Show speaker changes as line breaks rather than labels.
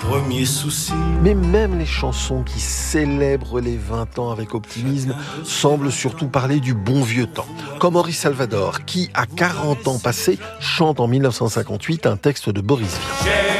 premiers soucis.
Mais même les chansons qui célèbrent les 20 ans avec optimisme semblent surtout parler du bon vieux temps. Comme Henri Salvador, qui, à 40 ans passés, chante en 1958 un texte de Boris Vian.